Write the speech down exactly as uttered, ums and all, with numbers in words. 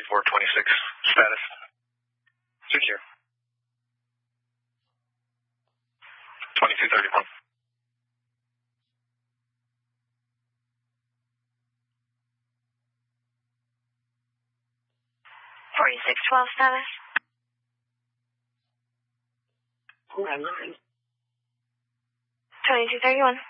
four twenty-six. Status. Secure. twenty-two thirty-one. forty-six twelve status. twenty-two thirty-one.